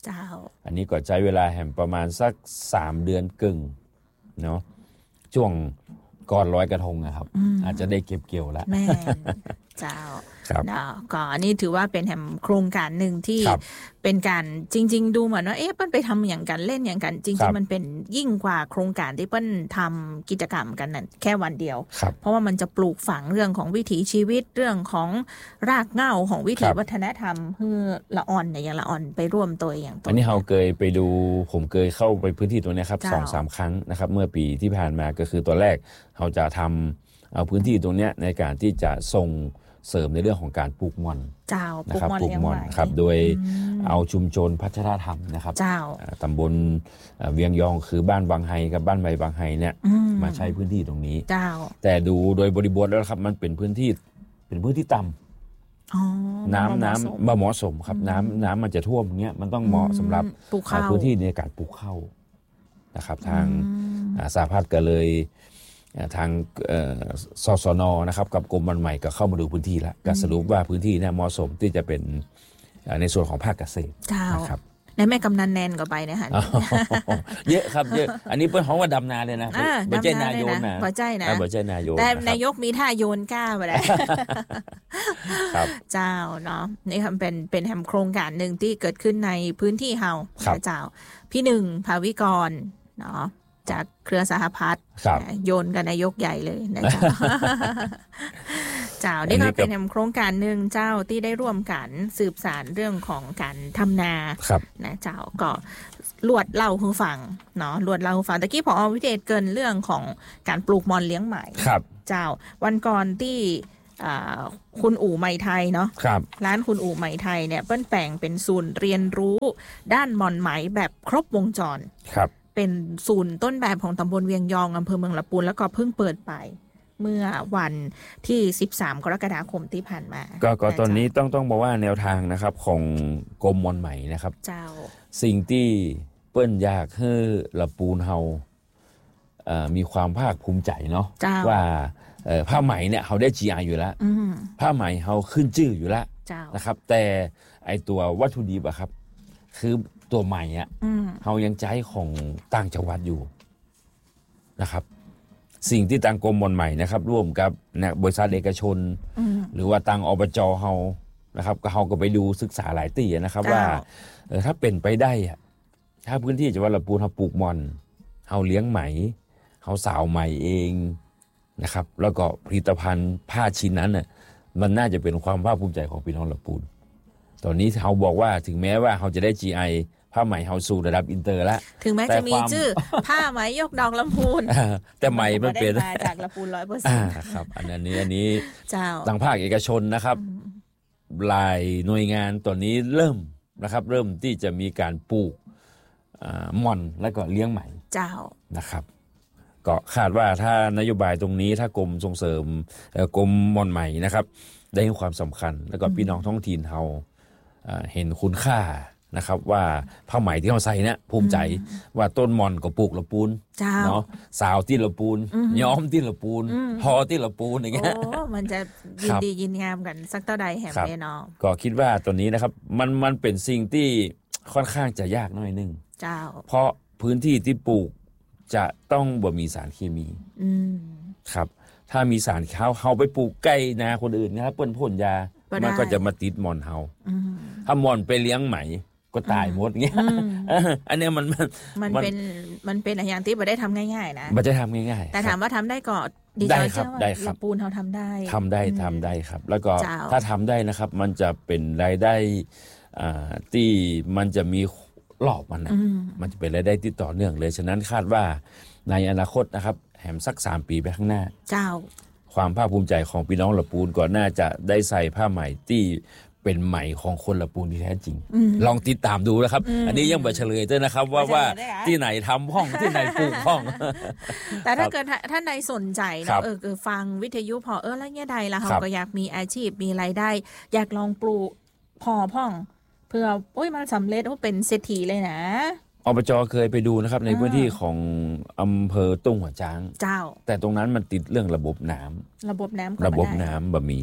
เจ้าอันนี้ก็ใช้เวลาแห่งประมาณสัก3 เดือนกึ่งเนาะช่วงก่อนลอยกระทงนะครับอาจจะได้เก็บเกี่ยวแล้วแม่เจ้าครับก็อันนี้ถือว่าเป็นแห่งโครงการหนึ่งที่เป็นการจริงๆดูเหมือนว่าเปิ้ลไปทำอย่างกันเล่นอย่างกันจริงๆมันเป็นยิ่งกว่าโครงการที่เปิ้ลทำกิจกรรมกันนั่นแค่วันเดียวเพราะว่ามันจะปลูกฝังเรื่องของวิถีชีวิตเรื่องของรากเหง้าของวิถีวัฒนธรรมเพื่อละอ่อนเนี่ยอย่างละอ่อนไปร่วมตัวอย่างตัวอันนี้เราเคยไปดูผมเคยเข้าไปพื้นที่ตัวนี้ครับ 2-3 ครั้งนะครับเมื่อปีที่ผ่านมาก็คือตัวแรกเราจะทำเอาพื้นที่ตรงนี้ในการที่จะส่งเสริมในเรื่องของการปลูกม่อนนะครับปลูกม่อนครับโดยเอาชุมชนพัฒนาธรรมนะครับตำบลเวียงยองคือบ้านบางไฮกับบ้านใบบางไฮเนี่ยมาใช้พื้นที่ตรงนี้แต่ดูโดยบริบทแล้วครับมันเป็นพื้นที่ต่ำน้ำบ่เหมาะสมครับน้ำมันจะท่วมเงี้ยมันต้องเหมาะสำหรับพื้นที่ในการปลูกข้าวนะครับทางสหพัฒน์ก็เลยทางสสน.นะครับกับกรมมันใหม่ก็เข้ามาดูพื้นที่แล้วก็สรุปว่าพื้นที่เนี่ยเหมาะสมที่จะเป็นในส่วนของภาคเกษตรนะครับในแม่กำนันแนนก็ไปนะฮะเยอะครับเยอะอันนี้เป็นของว่าดำนาเลยนะบ่ใจนายนนะบ่ใจนะบ่ใจนายนแต่นายกมีท่าโยนกล้าไปแล้วเจ้าเนาะนี่เป็นแฮมโครงการหนึ่งที่เกิดขึ้นในพื้นที่เฮาเจ้าพี่หนึ่งภาวิกรเนาะจากเครือสหพัฒน์โยนกันนายกใหญ่เลยนะเจ้าเจ้านี่ก็เป็นโครงการหนึ่งเจ้าที่ได้ร่วมกันสืบสานเรื่องของการทำนานะเจ้าก็ลวดเล่าให้ฟังเนาะลวดเล่าให้ฟังตะกี้ผอ.วิเดชเกินเรื่องของการปลูกมอนเลี้ยงไหมเจ้าวันก่อนที่คุณอู่ไหมไทยเนาะร้านคุณอู่ไหมไทยเนี่ยเปิ้ลแปลงเป็นศูนย์เรียนรู้ด้านมอนไหมแบบครบวงจรเป็นศูนย์ต้นแบบของตำบลเวียงยองอำเภอเมืองละปูนแล้วก็เพิ่งเปิดไปเมื่อวันที่13 กรกฎาคมที่ผ่านมาก็ตอนนี้ต้องบอกว่าแนวทางนะครับของกรมมอนไหมนะครับเจ้าสิ่งที่เปิ้ลอยากให้ละปูนเฮามีความภาคภูมิใจเนาะว่าผ้าไหมเนี่ยเขาได้ GI อยู่แล้วผ้าไหมเขาขึ้นชื่ออยู่แล้วนะครับแต่ไอตัววัตถุดิบอะครับคือตัวใหม่อ่ะเขายังใช้ของต่างจังหวัดอยู่นะครับสิ่งที่ทางกรมมอนไหมนะครับร่วมกับบริษัทเอกชนหรือว่าทางอบจเฮานะครับก็เขาก็ไปดูศึกษาหลายที่นะครับว่าถ้าเป็นไปได้อะถ้าพื้นที่จังหวัดลำพูนเขาปลูกมอนเขาเลี้ยงไหมเขาสาวไหมเองนะครับแล้วก็ผลิตภัณฑ์ผ้าชิ้นนั้นน่ะมันน่าจะเป็นความภาคภูมิใจของพี่น้องลำพูนตอนนี้เขาบอกว่าถึงแม้ว่าเขาจะได้ GI ผ้าไหมเฮาสู่ระดับอินเตอร์แล้วถึงแม้จะมีชื่อผ้าไหมยกดอกลำพูนแต่ไหมมันเป็นมาจากลำพูน 100% ครับอันนี้ทางภาคเอกชนนะครับหลายหน่วยงานตอนนี้เริ่มที่จะมีการปลูกม่อนแล้วก็เลี้ยงไหมนะครับก็คาดว่าถ้านโยบายตรงนี้ถ้ากรมส่งเสริมกรมม่อนไหมนะครับได้ให้ความสำคัญแล้วก็พี่น้องท้องถิ่นเฮาเห็นคุณค่านะครับว่าผ้าไหมที่เขาใส่เนี่ยภูมิใจว่าต้นมอนก็ปลูกละปูนเนาะสาวที่ละปูนย้อมที่ละปูนทอที่ละปูนอย่างเงี้ยมันจะยินดียินงามกันสักเท่าใดแหมเนาะก็คิดว่าตัวนี้นะครับมันเป็นสิ่งที่ค่อนข้างจะยากหน่อยนึงเพราะพื้นที่ที่ปลูกจะต้องบ่มีสารเคมีครับถ้ามีสารเขาไปปลูกใกล้นาคนอื่นนะครับเปิ้นพ่นยามันก็จะมาติดมอนเฮาถ้ามอนไปเลี้ยงไหมก็ตายหมดเงี้ยอันนี้มันเป็นอย่างที่ไม่ได้ทำง่ายๆนะไม่ได้ทำง่ายๆแต่ถามว่าทำได้ก็ดีใจเชื่อว่าลำปูนเขาทำได้ครับแล้วก็ถ้าทำได้นะครับมันจะเป็นรายได้ที่มันจะมีรอบมันจะเป็นรายได้ที่ต่อเนื่องเลยฉะนั้นคาดว่าในอนาคตนะครับแหมสัก3 ปีไปข้างหน้าความภาคภูมิใจของพี่น้องละปูนก่อนน่าจะได้ใส่ผ้าไหมที่เป็นไหมของคนละปูนที่แท้จริงลองติดตามดูนะครับอันนี้ยังไม่เฉลยด้วยนะครับว่าที่ไหนทำห้องที่ไหนปลูกห้องแต่ถ้าเกิดท่านใดสนใจเนาะฟังวิทยุพอแล้วเนี่ยใดละเขาก็อยากมีอาชีพมีรายได้อยากลองปลูกพ่องเพื่อมันสำเร็จว่าเป็นเศรษฐีเลยนะอบจ.เคยไปดูนะครับในพื้นที่ของอำเภอตุ้งหัวช้างแต่ตรงนั้นมันติดเรื่องระบบน้ำบะมี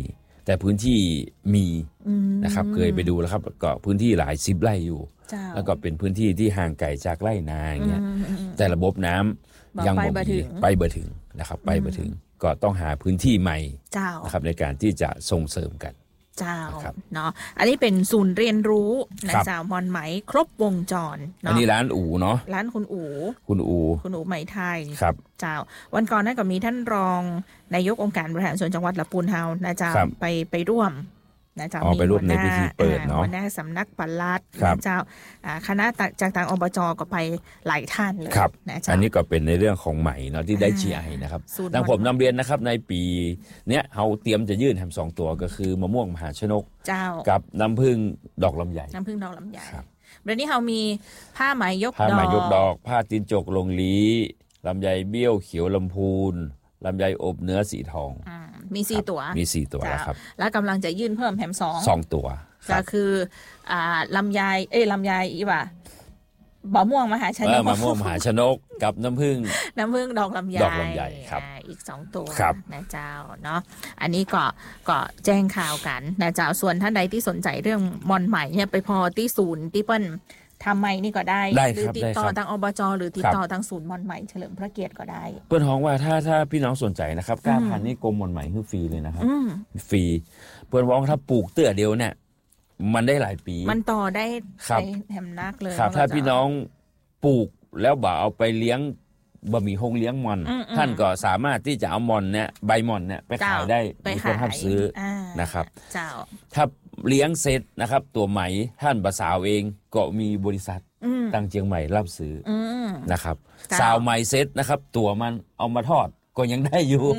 แต่พื้นที่มีนะครับเคยไปดูแล้วครับก็พื้นที่หลาย10 ไร่อยู่แล้วก็เป็นพื้นที่ที่ห่างไกลจากไร่นาอย่างเงี้ยแต่ระบบน้ำยังบ่มีไปบ่ถึงนะครับไปบ่ถึงก็ต้องหาพื้นที่ใหม่นะครับในการที่จะส่งเสริมกันเจ้าเนาะอันนี้เป็นศูนย์เรียนรู้นะเจ้ามอนไหมครบวงจรอันนี้ร้านอู่เนาะร้านคุณอูไหมไทยครับเจ้าวันก่อนนั้นก็มีท่านรองนายกองค์การบริหารส่วนจังหวัดลำพูนเฮานะเจ้าไปร่วมนะเจ้ามีในพิธีเปิดเนาะหัวหน้าสำนักปลัดนะเจ้าคณะจากทางอบจก็ไปหลายท่านเลยนะเจ้าอันนี้ก็เป็นในเรื่องของไหมเนาะที่ได้ GI นะครับดังผมนำเรียนนะครับในปีเนี้ยเราเตรียมจะยื่นแฮม2 ตัวก็คือมะม่วงมหาชนกกับน้ำผึ้งดอกลำไยเดี๋ยวนี้เรามีผ้าไหมยกดอกผ้าตีนจกลงลี้ลำไยเบี้ยวเขียวลำพูนลำไยอบเนื้อสีทองมี4 ตัวแล้วครับแล้วกำลังจะยื่นเพิ่มแฮม2 ตัวก็คือลำไยอีว่ามะม่วงมหาชนกกับน้ำผึ้งดอกลำไยครับอีก2 ตัวนะเจ้าเนาะอันนี้ก็แจ้งข่าวกันนะเจ้าส่วนท่านใดที่สนใจเรื่องมอนไหมเนี่ยไปพอที่ศูนย์ที่เปิ้ลทำไมนี่ก็ได้หรือติดต่อทางอบจหรือติดต่อทางศูนย์มอนไหมเฉลิมพระเกียรติก็ได้เพื่อนฮ้องว่าถ้าพี่น้องสนใจนะครับกล้าพันนี่กรมมอนไหมคือฟรีเลยนะครับฟรีเพื่อนฮ้องถ้าปลูกเตื้อเดียวเนี่ยมันได้หลายปีมันต่อได้แถมนักเลยครับถ้าพี่น้องปลูกแล้วบ่เอาไปเลี้ยงบะหมี่ฮงเลี้ยงมอนท่านก็สามารถที่จะเอามอนเนี่ยใบมอนเนี่ยไปขายได้มีคนรับซื้อนะครับถ้าเลี้ยงเสร็จนะครับตัวไหมท่านบะสาวเองก็มีบริษัทตั้งเชียงใหม่รับซื้อนะครับสาวไหมเสร็จนะครับตัวมันเอามาทอดก็ยังได้อยู่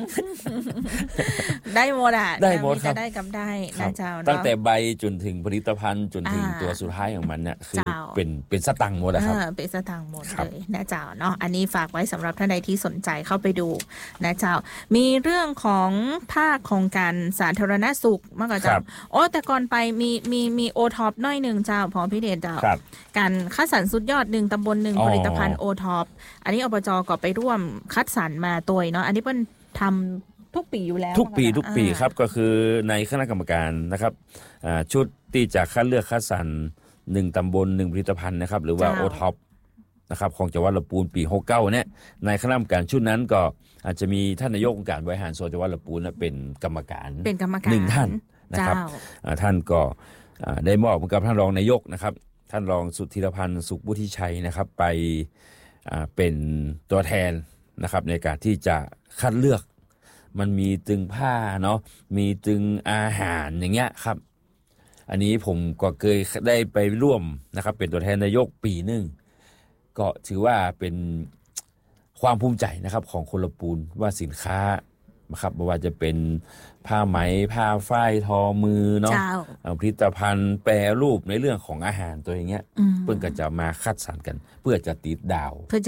ได้หมดอ่ะได้หมดครับได้กับได้นะเจ้าตั้งแต่ใบจนถึงผลิตภัณฑ์จนถึงตัวสุดท้ายของมันเนี่ยคือเป็นสตังค์หมดนะครับเป็นสตังค์หมดเลยนะเจ้าเนาะอันนี้ฝากไว้สำหรับท่านใดที่สนใจเข้าไปดูนะเจ้ามีเรื่องของภาคของการสาธารณสุขมากกว่าเจ้าแต่ก่อนไปมีโอท็อปน้อยหนึ่งเจ้าพอพี่เดชเจ้าการคัดสรรสุดยอด1 ตำบล 1ผลิตภัณฑ์โอท็อปอันนี้อบจก็ไปร่วมคัดสรรมาตัวเนาะอันนี้เพิ่นทำทุกปีอยู่แล้วทุกปีครับก็คือในคณะกรรมการนะครับชุดที่จะคัดเลือกคัดสรร1 ตำบล 1ผลิตภัณฑ์นะครับหรือว่าโอท็อปนะครับของจังหวัดลำพูนปี69เนี่ยในคณะกรรมการชุดนั้นก็อาจจะมีท่านนายกองค์การบริหารส่วนจังหวัดลำพูนเป็นกรรมการ1 ท่านนะครับท่านก็ได้มอบกับท่านรองนายกนะครับท่านรองสุทธิรพันธ์สุขวุฒิชัยนะครับไปเป็นตัวแทนนะครับในการที่จะคัดเลือกมันมีตึงผ้าเนาะมีตึงอาหารอย่างเงี้ยครับอันนี้ผมก็เคยได้ไปร่วมนะครับเป็นตัวแทนนายกปีนึงก็ถือว่าเป็นความภูมิใจนะครับของคนลำพูนว่าสินค้านะครับไม่ว่าจะเป็นผ้าไหมผ้าฝ้ายทอมือเนาะผลิตภัณฑ์แปรรูปในเรื่องของอาหารตัวอย่างเงี้ยเพื่อนก็จะมาคัดสรรกันเพื่อจะติดดาว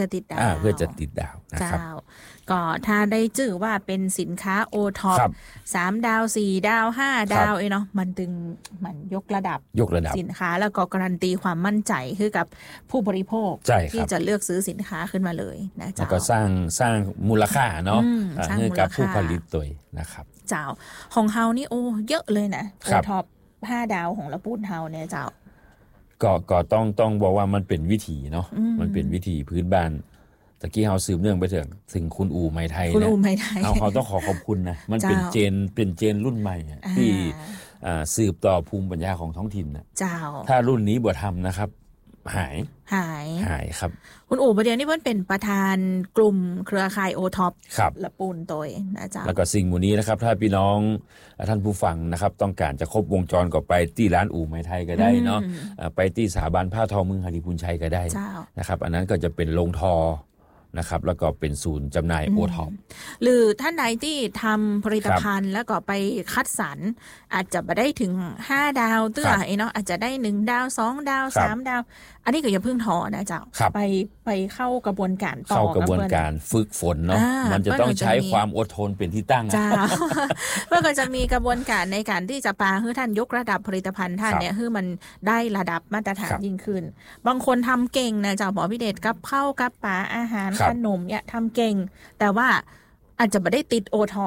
นะครับก็ถ้าได้ชื่อว่าเป็นสินค้าโอท็อป3 ดาว4 ดาว5 ดาวเนาะมันถึงมันยกระดับสินค้าแล้วก็การันตีความมั่นใจคือกับผู้บริโภคที่จะเลือกซื้อสินค้าขึ้นมาเลยนะเจ้าแล้วก็สร้างมูลค่าเนาะให้กับผู้ผลิตตัวนะครับเจ้าของเฮานี่เยอะเลยนะโอท็อป5 ดาวของละปูนเฮาเนี่ยเจ้าก็ต้องบอกว่ามันเป็นวิถีเนาะมันเป็นวิถีพื้นบ้านตะกี้เฮาสืบเนื่องไปถึงคุณอู่ไหมไทยนะเขาต้องขอบคุณนะมันเป็นเจนรุ่นใหม่ที่สืบต่อภูมิปัญญาของท้องถิ่นนะถ้ารุ่นนี้บ่ทำนะครับหายครับคุณอู่ประเดี๋ยวนี้เพิ่นเป็นประธานกลุ่มเครือข่ายโอท็อปละปูนตัวนะจ๊ะแล้วก็สิ่งหมู่นี้นะครับถ้าพี่น้องท่านผู้ฟังนะครับต้องการจะครบวงจรก็ไปที่ร้านอู่ไหมไทยก็ได้เนาะไปที่สถาบันผ้าทอเมืองหฤพูนชัยก็ได้นะครับอันนั้นก็จะเป็นโรงทอนะครับแล้วก็เป็นศูนย์จำหน่ายโอท็อปหรือท่านใดที่ทำผลิตภัณฑ์แล้วก็ไปคัดสรรอาจจะไปได้ถึง5 ดาวเตื้อเนาะอาจจะได้1 ดาว2 ดาว3 ดาวอันนี้ก็อย่าเพิ่งท้อนะเจ้าไปเข้ากระบวนการต่อเข้ากระบวนการฝึกฝนเนาะมันจะต้องใช้ความอดทนเป็นที่ตั้งจ้าเพื่อก็จะมีกระบวนการในการที่จะปาให้ท่านยกระดับผลิตภัณฑ์ท่านเนี่ยให้มันได้ระดับมาตรฐานยิ่งขึ้นบางคนทำเก่งนะเจ้าหมอพิเดชกับข้าวกับปลาอาหารขนมเนี่ยทำเก่งแต่ว่าอาจจะไม่ได้ติดโอท็อป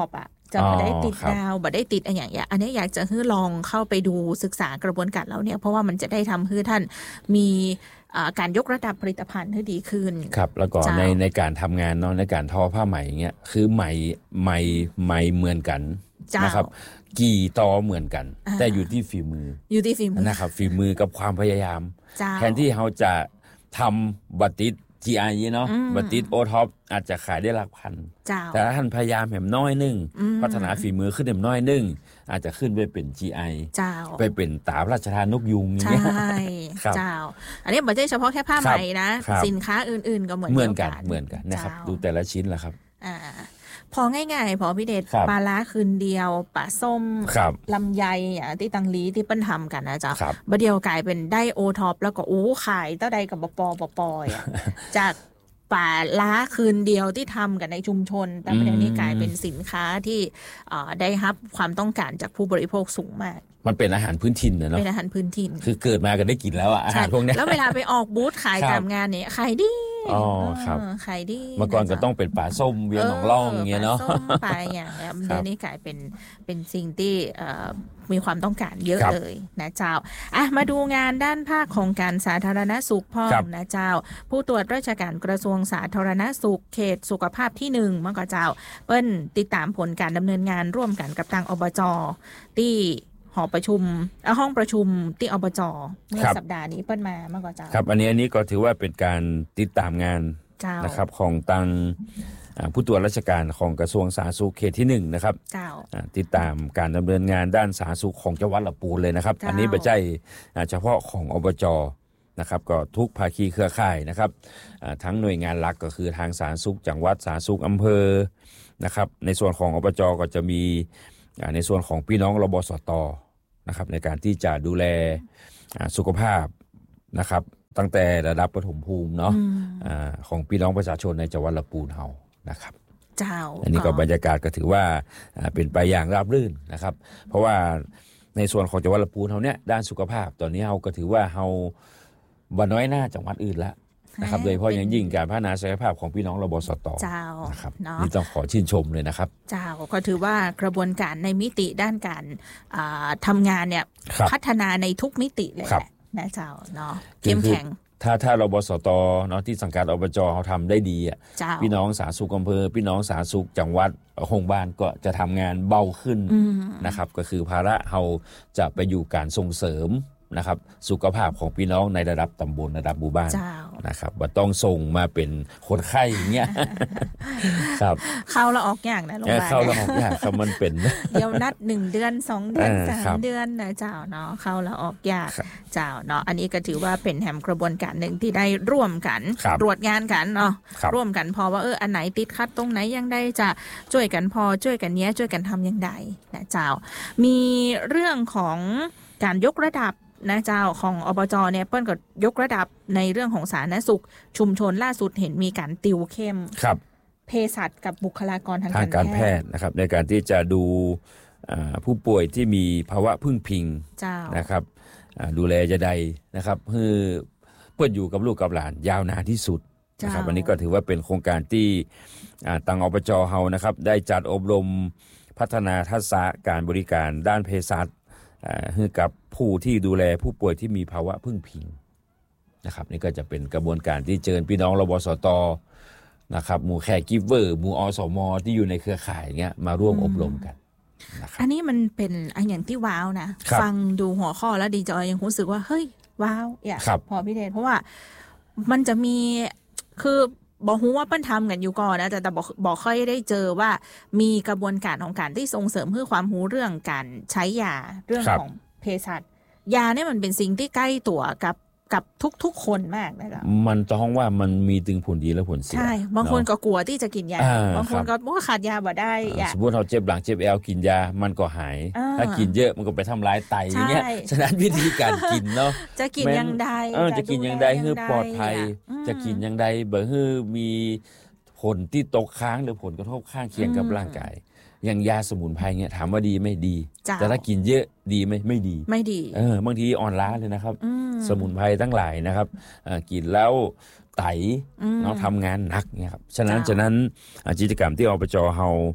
จะบ่ได้ติดดาวบ่ได้ติดอะไรอย่างเงี้ยอันนี้อยากจะให้ลองเข้าไปดูศึกษากระบวนการแล้วเนี่ยเพราะว่ามันจะได้ทำให้ท่านมีการยกระดับผลิตภัณฑ์ให้ดีขึ้นครับแล้วก็ในการทำงานเนาะในการทอผ้าไหมอย่างเงี้ยคือไหมเหมือนกันนะครับกี่ตอเหมือนกันแต่อยู่ที่ฝีมือนะครับฝีมือกับความพยายามแทนที่เขาจะทำบัตรติด GI เนาะบัตรติดโอท็อปอาจจะขายได้หลักพันแต่ถ้าท่านพยายามแหมน้อยนึงพัฒนาฝีมือขึ้นแหมน้อยนึงอาจจะขึ้นไปเป็น GI ไปเป็นตาพระราชทานนกยุงอย่างเงี้ยใช่เจ้าอันนี้ไม่ใช่เฉพาะแค่ผ้าไหมนะสินค้าอื่นๆก็เหมือนกันนะครับดูแต่ละชิ้นแหละครับพอง่ายๆพอพี่เดชปลาล้าคืนเดียวปลาส้มลำไยอย่างที่ตังลีที่เปิ้นทำกันนะจ๊ะบะเดียวกลายเป็นได้โอท็อปแล้วก็ขายเต้าใดกับปอจากปลาล้าคืนเดียวที่ทำกันในชุมชนแต่ประเด็นนี้กลายเป็นสินค้าที่ได้รับความต้องการจากผู้บริโภคสูงมากมันเป็นอาหารพื้นถิ่นเนาะเป็นอาหารพื้นถิ่นคือเกิดมากันได้กินแล้วอาหารพวกนี้แล้วเวลาไปออกบูธขายตามงานเนี่ยขายดีครับขายดีเมื่อก่อนก็ต้องเป็นปลาส้มเวียนหนองล่องอย่างเงี้ยเนาะปลาอย่างเงี้ยเดี๋ยวนี้กลายเป็นสิ่งที่มีความต้องการเยอะเลยนะเจ้ามาดูงานด้านภาคของการสาธารณสุขพ่อนะเจ้าผู้ตรวจราชการกระทรวงสาธารณสุขเขตสุขภาพที่1มั่งก็เจ้าเปิ้นติดตามผลการดำเนินงานร่วมกันกับทางอบจ.ที่ห้องประชุมที่อบจ.เมื่อสัปดาห์นี้เปิ้นมาเมื่อก่อนเจ้าครับอันนี้ก็ถือว่าเป็นการติดตามงานนะครับของทางผู้ตรวจราชการของกระทรวงสาธารณสุขเขตที่1นะครับติดตามการดำเนินงานด้านสาธารณสุขของจังหวัดลำพูนเลยนะครับอันนี้ไม่ใช่เฉพาะของอบจ.นะครับก็ทุกภาคีเครือข่ายนะครับทั้งหน่วยงานหลักก็คือทางสาธารณสุขจังหวัดสาธารณสุขอำเภอนะครับในส่วนของอบจ.ก็จะมีในส่วนของพี่น้องรบสต.นะครับในการที่จะดูแลสุขภาพนะครับตั้งแต่ระดับปฐมภูมิเนาะของพี่น้องประชาชนในจังหวัดลำพูนเฮานะครับเจ้าอันนี้ก็บรรยากาศก็ถือว่าเป็นไปอย่างราบรื่นนะครับเพราะว่าในส่วนของจังหวัดลำพูนเฮาเนี่ยด้านสุขภาพตอนนี้เฮาก็ถือว่าเฮาบ่น้อยหน้าจังหวัดอื่นแล้วนะครับโดยเฉพาะอย่างยิ่งการพัฒนาศักยภาพของพี่น้องรบสต.นะครับนี่ต้องขอชื่นชมเลยนะครับเจ้าก็ถือว่ากระบวนการในมิติด้านการทำงานเนี่ยพัฒนาในทุกมิติเลยแหละนะเจ้าเนาะเข้มแข็งถ้ารบสต.เนาะที่สังกัดอบจ.เขาทำได้ดีอ่ะพี่น้องสาธารณสุขอำเภอพี่น้องสาธารณสุขจังหวัดโรงพยาบาลก็จะทำงานเบาขึ้นนะครับก็คือภาระเราจะไปอยู่การส่งเสริมนะครับสุขภาพของพี่น้องในระดับตำบลระดับหมู่บ้านนะครับว่าต้องส่งมาเป็นคนไข้อย่างเงี้ยครับเข้าแล้วออกอย่างนะโรงพยาบาลเข้าแล้วออกอย่างครับมันเป็นเดี๋ยวนัด1เดือน2เดือน3เดือนนะเจ้าเนาะเข้าแล้วออกอย่างเจ้าเนาะอันนี้ก็ถือว่าเป็นแหมกระบวนการหนึ่งที่ได้ร่วมกันตรวจงานกันเนาะร่วมกันพอว่าอันไหนติดขัดตรงไหนยังได้จะช่วยกันพอช่วยกันเนี้ยช่วยกันทำยังไงนะเจ้ามีเรื่องของการยกระดับนะเจ้าของอบจ.เนี่ยเปิ้ลก็ยกระดับในเรื่องของสาธารณสุขชุมชนล่าสุดเห็นมีการติวเข้มเภสัชกับบุคลากรทางการแพทย์นะครับในการที่จะดูผู้ป่วยที่มีภาวะพึ่งพิงนะครับดูแลจะได้นะครับเพื่ออยู่กับลูกกับหลานยาวนานที่สุดนะครับวันนี้ก็ถือว่าเป็นโครงการที่ทางอบจ.เฮานะครับได้จัดอบรมพัฒนาทักษะการบริการด้านเภสัชให้กับผู้ที่ดูแลผู้ป่วยที่มีภาวะพึ่งพิงนะครับนี่ก็จะเป็นกระบวนการที่เชิญพี่น้องรบสต.นะครับหมู่แขกกิฟเวอร์หมู่อสม.ที่อยู่ในเครือข่ายเงี้ยมาร่วมอบรมกันอันนี้มันเป็นอย่างที่ว้าวนะฟังดูหัวข้อแล้วดีจอยยังรู้สึกว่าเฮ้ยว้าวพอพี่เดชเพราะว่ามันจะมีคือบอกฮู้ว่าเปิ้นทำกันอยู่ก่อนนะแต่บอกค่อยได้เจอว่ามีกระบวนการของการที่ส่งเสริมเพื่อความรู้เรื่องการใช้ยาเรื่องของเภสัชยาเนี่ยมันเป็นสิ่งที่ใกล้ตัวกับทุกคนมากนะครับมันต้องว่ามันมีถึงผลดีและผลเสียใช่บางคนก็กลัวที่จะกินยาบางคนก็ว่าขาดยาบ่ได้สมมติเราเจ็บหลังเจ็บแอวกินยามันก็หายถ้ากินเยอะมันก็ไปทำร้ายไตอย่างเงี้ยฉะนั้นวิธีการกินเนาะจะกินยังไงจะกินยังไงให้ปลอดภัยจะกินยังไงเบอร์ให้มีผลที่ตกค้างหรือผลกระทบข้างเคียงกับร่างกายอย่างยาสมุนไพรเนี่ยถามว่าดีไม่ดีแต่ถ้ากินเยอะดีไหมไม่ดีบางทีอ่อนล้าเลยนะครับสมุนไพรทั้งหลายนะครับกินแล้วไตเนาะทำงานหนักเนี่ยครับฉะนั้นกิจกรรมที่อบจ.เฮา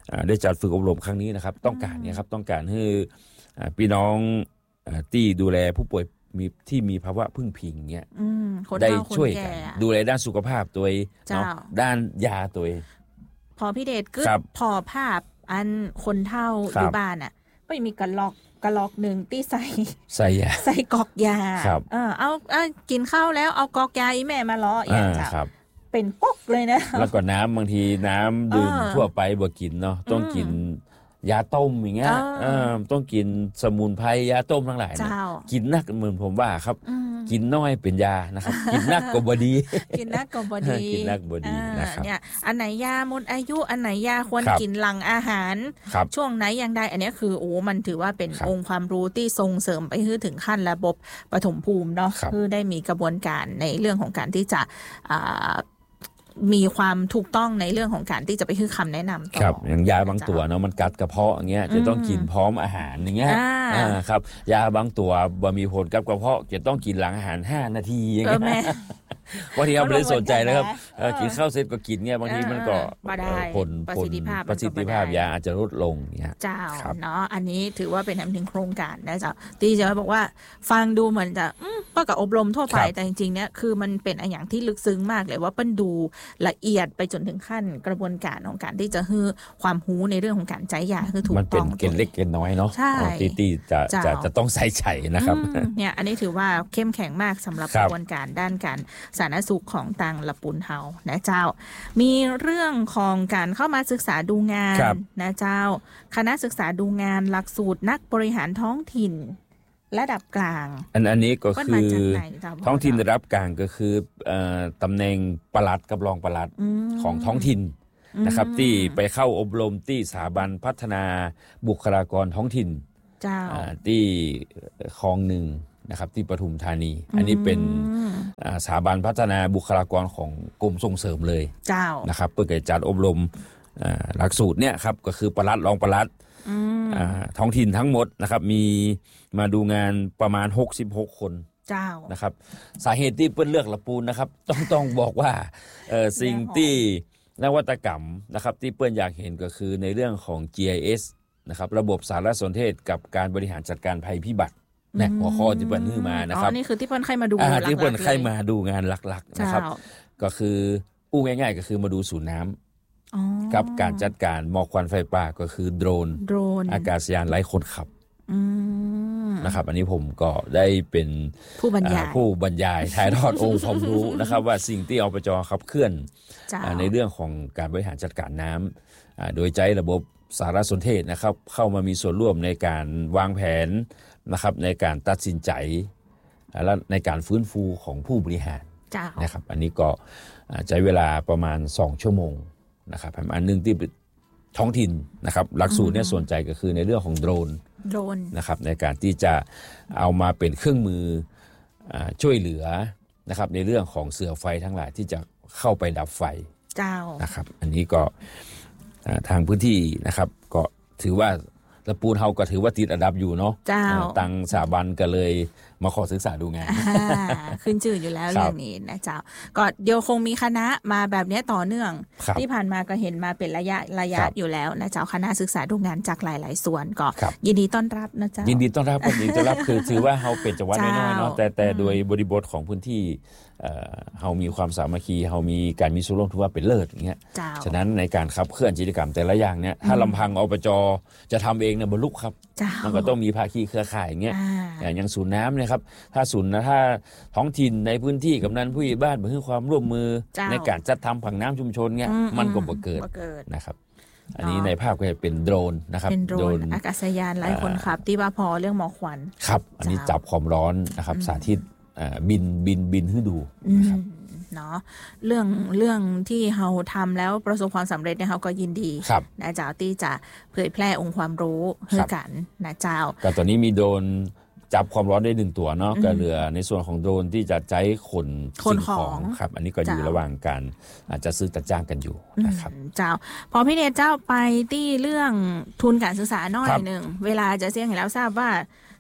ได้จัดฝึกอบรมครั้งนี้นะครับต้องการเนี่ยครับต้องการให้พี่น้องที่ดูแลผู้ป่วยมีภาวะพึ่งพิงเนี่ยได้ช่วยกันดูแลด้านสุขภาพตัวเนาะด้านยาตัวพอพี่เดชก็พอภาพอันคนเฒ่าอยู่บ้านอ่ะก็มีกระลอกหนึ่งที่ใส่ยาใส่กอกยาเอากินข้าวแล้วเอากอกยาอีแม่มาล้ออย่างเจ้าเป็นปกเลยนะแล้วก็น้ำบางทีน้ำดื่มทั่วไปบ่กินเนาะต้องกินยาต้มอย่างเงี้ยต้องกินสมุนไพรยาต้มทั้งหลายนะกินนักเหมือนผมว่าครับกินน้อยเป็นยานะครับกินนักก็บ่ดีกินนักก็บ่ดีกินนักบ่ดีนะครับเนี่ยอันไหนยาหมดอายุอันไหนยาควรกินหลังอาหารช่วงไหนอย่างใดอันนี้คือมันถือว่าเป็นองค์ความรู้ที่ส่งเสริมไปถึงขั้นระบบปฐมภูมิเนาะคือได้มีกระบวนการในเรื่องของการที่จะมีความถูกต้องในเรื่องของการที่จะไปคือคำแนะนำต่อครับอย่างยาบางตัวเนาะมันกัดกระเพาะอย่างเงี้ยจะต้องกินพร้อมอาหารอย่างเงี้ยครับยาบางตัวบ่มีผลกับกระเพาะจะต้องกินหลังอาหาร5 นาทีอย่างเงี้ยบางทีเราไม่ได้สนใจนะครับกินข้าวเสร็จก็กินเงี้ยบางทีมันก็ผลประสิทธิภาพยาอาจจะลดลงเนี่ยเจ้าเนาะอันนี้ถือว่าเป็นหนึ่งโครงการนะเจ้าที่จะบอกว่าฟังดูเหมือนจะก็กับอบรมทั่วไปแต่จริงๆเนี่ยคือมันเป็นอย่างที่ลึกซึ้งมากเลยว่าเปิ้ลดูละเอียดไปจนถึงขั้นกระบวนการของการที่จะให้ความรู้ในเรื่องของการใช้ยาคือถูกต้องมันเป็นเกณฑ์เล็กเกณฑ์น้อยเนาะที่จะต้องใส่ใจนะครับเนี่ยอันนี้ถือว่าเข้มแข็งมากสำหรับกระบวนการด้านการสาธารณสุขของต่างละปุนเฮานะเจ้ามีเรื่องของการเข้ามาศึกษาดูงานนะเจ้าคณะศึกษาดูงานหลักสูตรนักบริหารท้องถิ่นระดับกลางอันนี้ก็คือท้องถิ่นระดับกลางก็คือตำแหน่งปลัดกับรองปลัดของท้องถิ่นนะครับที่ไปเข้าอบรมที่สถาบันพัฒนาบุคลากรท้องถิ่นที่คลองหนึ่งนะครับที่ปทุมธานีอันนี้เป็นสถาบันพัฒนาบุคลากรของกรมส่งเสริมเลยนะครับเพื่อจัดอบรมหลักสูตรเนี่ยครับก็คือปลัดรองปลัดท้องถิ่นทั้งหมดนะครับมีมาดูงานประมาณ66 คนนะครับสาเหตุที่เปิ้ลเลือกละปูนนะครับต้องบอกว่าสิ่งที่นวัตกรรมนะครับที่เปิ้ลอยากเห็นก็คือในเรื่องของ GIS นะครับระบบสารสนเทศกับการบริหารจัดการภัยพิบัติเนี่ยหัวข้อที่เปิ้ลฮื้อมานะครับนี่คือที่เปิ้ลใครมาดูที่เปิ้ลใครมาดูงานหลักๆนะครับก็คือง่ายๆก็คือมาดูศูนย์น้ำกับการจัดการหมอกควันไฟป่าก็คือโดรนอากาศยานไร้คนขับนะครับอันนี้ผมก็ได้เป็นผู้บรรยายถ่ายทอดองค์ความรู้นะครับว่าสิ่งที่อบจ.ขับเคลื่อนในเรื่องของการบริหารจัดการน้ำโดยใช้ระบบสารสนเทศนะครับเข้ามามีส่วนร่วมในการวางแผนนะครับในการตัดสินใจและในการฟื้นฟูของผู้บริหารนะครับอันนี้ก็ใช้เวลาประมาณ2 ชั่วโมงนะครับอันนึงที่ท้องถิ่นนะครับหลักสูตรเนี่ยสนใจก็คือในเรื่องของโดรนนะครับในการที่จะเอามาเป็นเครื่องมือช่วยเหลือนะครับในเรื่องของเสือไฟทั้งหลายที่จะเข้าไปดับไฟนะครับอันนี้ก็ทางพื้นที่นะครับก็ถือว่าละปูนเฮาก็ถือว่าติดอันดับอยู่เนาะตังสถาบันก็เลยมาขอศึกษาดูงานขึ้นชื่ออยู่แล้วเรื่องนี้นะเจ้าก็เดี๋ยวคงมีคณะมาแบบนี้ต่อเนื่องที่ผ่านมาก็เห็นมาเป็นระยะอยู่แล้วนะเจ้าคณะศึกษาดูงานจากหลายๆส่วนก็ยินดีต้อนรับนะเจ้ายินดีต้อนรับคือถือว่าเฮาเป็นจังหวัดน้อยๆเนาะแต่โดยบริบทของพื้นที่เฮามีความสามัคคีเฮามีการมีส่วนร่วมถือว่าเป็นเลิศอย่างเงี้ยฉะนั้นในการขับเคลื่อนกิจกรรมแต่ละอย่างเนี่ยถ้าลำพังอบจ.จะทำเองเนี่ยบรรลุครับมันก็ต้องมีภาคีเครือข่ายอย่างเงี้ยอย่างศูนย์น้ำเนี่ยครับถ้าท้องถิ่นในพื้นที่กำนันผู้ใหญ่บ้านเพื่อความร่วมมือในการจัดทำผังน้ำชุมชนเนี่ยมันก็บ่เกิดนะครับอันนี้ในภาพก็จะเป็นโดรนนะครับเป็นโดรนอากาศยานไร้คนขับที่ว่าพอเรื่องหมอกควันครับอันนี้จับความร้อนนะครับสาธิตบินให้ดูนะครับเนาะเรื่องที่เฮาทำแล้วประสบความสำเร็จเนี่ยเฮาก็ยินดีนะเจ้าที่จะเผยแพร่องค์ความรู้ให้กันนะเจ้าแต่ตอนนี้มีโดรนจับความร้อนได้1 ตัวเนาะก็เหลือในส่วนของโดรนที่จะใช้ขนสิ่งของครับอันนี้ก็อยู่ระหว่างการอาจจะซื้อจัดจ้างกันอยู่นะครับเจ้าพอพี่เดชเจ้าไปที่เรื่องทุนการศึกษาน้อยนึงเวลาจะเสี่ยงให้แล้วทราบว่า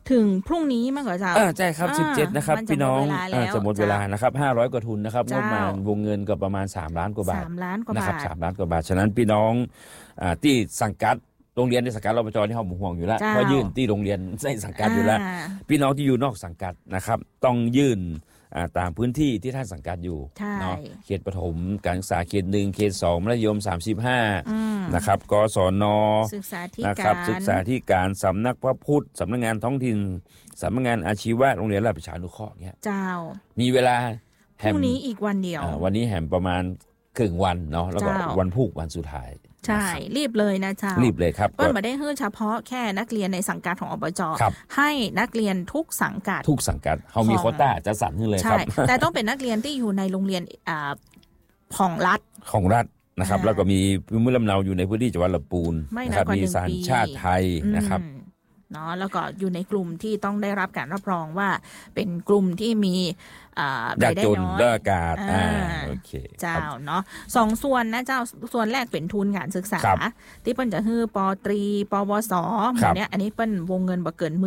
ถึงพรุ่งนี้มั้งเหรอเจ้าใช่ครับ17นะครับพี่น้องจะหมดเวลานะครับ500กว่าทุนนะครับงบประมาณวงเงินก็ประมาณ3ล้านกว่าบาท 3ล้านกว่านะครับบาท 3ล้านกว่าบาทฉะนั้นพี่น้องที่สังกัดโรงเรียนในสังกัดรปจที่เขาห่วงอยู่แล้วเพราะยื่นที่โรงเรียนในสังกัดอยู่แล้วพี่น้องที่อยู่นอกสังกัดนะครับต้องยื่นตามพื้นที่ที่ท่านสังกัดอยู่เนาะเขตประถมการศึกษาเขต1เขต2มัธยม35นะครับกศนศึกษาธิการนะครับศึกษาธิการสำนักพระพุทธสำนักงานท้องถิ่นสำนักงานอาชีวะโรงเรียนราชประชานุเคราะห์เนี่ยเจ้ามีเวลาพรุ่งนี้อีกวันเดียววันนี้แหมประมาณครึ่งวันเนาะแล้วก็วันพุธวันสุดท้ายใช่รีบเลยนะเจ้ารีบเลยครับก็ไม่ได้เฉพาะแค่นักเรียนในสังกัดของอบจ.ให้นักเรียนทุกสังกัดเขามีโควต้าจะสั่นขึ้นเลยครับแต่ต้องเป็นนักเรียนที่อยู่ในโรงเรียนของรัฐนะครับแล้วก็มีภูมิลำเนาอยู่ในพื้นที่จังหวัดลำพูนนะครับมีสัญชาติไทยนะครับเนาะแล้วก็อยู่ในกลุ่มที่ต้องได้รับการรับรองว่าเป็นกลุ่มที่มียากจนด้อยโอกาสโอเคเจ้าเนาะ2ส่วนนะเจ้าส่วนแรกเป็นทุนการศึกษาที่เปิ้นจะฮื้อป.ตรีปวสแบบเนี้ยอันนี้เปิ้นวงเงินบ่เกิน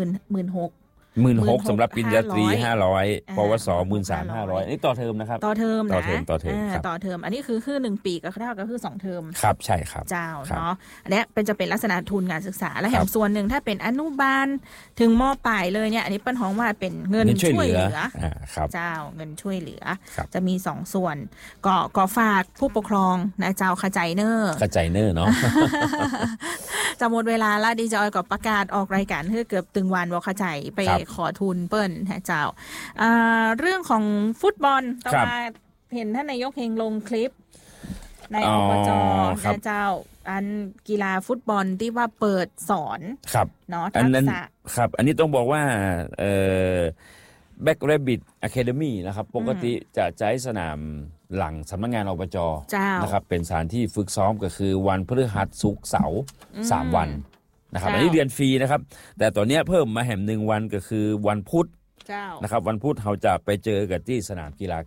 16,000 สำหรับปริญญาตรี500ปวส13,500นี่ต่อเทอมนะครับต่อเทอมนะต่อเทอมอันนี้คือ1ปีก็เท่ากับคือ2เทอมครับใช่ครับเจ้าเนาะอันนี้จะเป็นลักษณะทุนการศึกษาและแถมส่วนหนึ่งถ้าเป็นอนุบาลถึงม.ปลายเลยเนี่ยอันนี้เปิ้นฮ้องว่าเป็นเงินช่วยเหลือเจ้าเงินช่วยเหลือจะมี2ส่วนก็ฝากผู้ปกครองนะเจ้าเข้าใจเนอร์เนาะจะหมดเวลาแล้วดีจอยก็ประกาศออกรายการเพื่อเกือบตึงวันบ่เข้าใจไปขอทุนเปิ้นนะเจ้าเรื่องของฟุตบอลต่อมาเห็นท่านนายกเฮงลงคลิปในอบจ.นะเจ้าอันกีฬาฟุตบอลที่ว่าเปิดสอนเนาะทักษะครับอันนี้ต้องบอกว่าBlack Rabbit Academy นะครับปกติจะใช้สนามหลังสำนักงานอบจ.นะครับเป็นสถานที่ฝึกซ้อมก็คือวันพฤหัสศุกร์เสาร์3วันนะครับอันนี้เรียนฟรีนะครับแต่ตอนนี้เพิ่มมาแหม1วันก็คือวันพุธนะครับวันพุธเราจะไปเจอกันที่สนามกีฬา